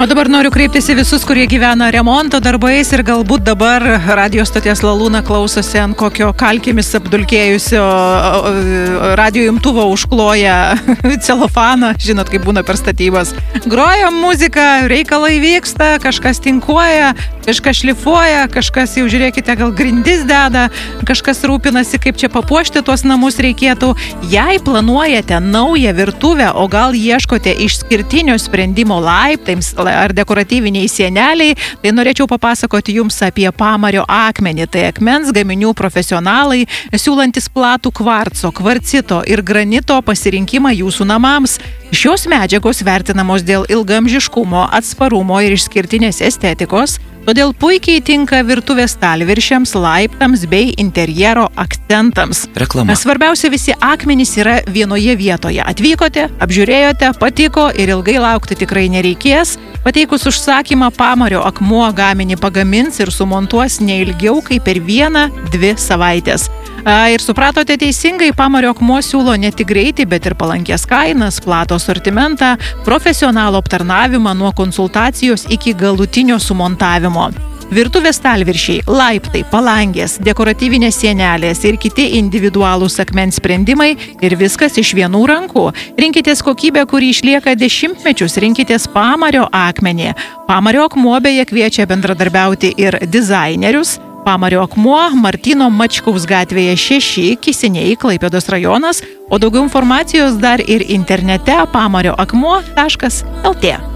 O dabar noriu kreiptis į visus, kurie gyvena remonto darbais ir galbūt dabar radio stoties Lalūna klausosi ant kokio kalkėmis apdulkėjusio radio imtuvo užkloja celofaną, žinot, kaip būna per statybas. Groja muzika, reikalai vyksta, kažkas tinkuoja, kažkas šlifuoja, kažkas jau žiūrėkite, gal grindis deda, kažkas rūpinasi, kaip čia papuošti tuos namus reikėtų. Jei planuojate naują virtuvę, o gal ieškote išskirtinio sprendimo laiptams ar dekoratyviniai sieneliai, tai norėčiau papasakoti jums apie Pamario akmenį. Tai akmens gaminių profesionalai, siūlantis platų kvarco, kvarcito ir granito pasirinkimą jūsų namams. Šios medžiagos vertinamos dėl ilgamžiškumo, atsparumo ir išskirtinės estetikos, todėl puikiai tinka virtuvės stalviršiams, laiptams bei interjero akcentams. Reklama. Svarbiausia, visi akmenys yra vienoje vietoje. Atvykote, apžiūrėjote, patiko ir ilgai laukti tikrai nereikės. Pateikus užsakymą, Pamario akmuo gaminį pagamins ir sumontuos neilgiau kaip per 1-2 savaitės. Ir supratote teisingai, Pamario akmuo siūlo ne tik greitį, bet ir palankės kainas, platų asortimentą, profesionalų aptarnavimą nuo konsultacijos iki galutinio sumontavimo. Virtuvės stalviršiai, laiptai, palangės, dekoratyvinės sienelės ir kiti individualūs akmens sprendimai ir viskas iš vienų rankų. Rinkitės kokybę, kuri išlieka dešimtmečius, rinkitės Pamario akmenį. Pamario akmuo beje kviečia bendradarbiauti ir dizainerius. Pamario akmuo, Martyno Mačkaus gatvėje 6, Kisiniai, Klaipėdos rajonas, o daugiau informacijos dar ir internete pamarioakmuo.lt.